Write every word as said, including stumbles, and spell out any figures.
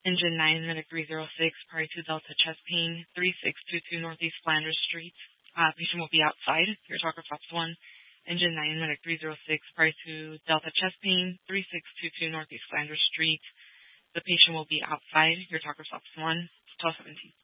Engine nine, medic three zero six, prior to Delta chest pain, three six two two Northeast Flanders Street. Uh, patient will be outside. Your talker Fox one. Engine nine, medic three zero six, prior to Delta chest pain, three six two two Northeast Flanders Street. The patient will be outside. Your talker Fox one. twelve seventeen.